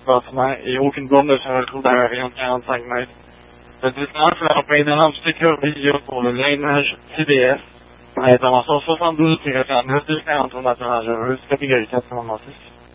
bâtiment et aucune bombe ne se retrouve dans un rayon de 45 mètres. La distance leur offre une énorme sécurité pour le lignage CDS. Intervention 72-39 243 dangereuses, catégorie 4 6.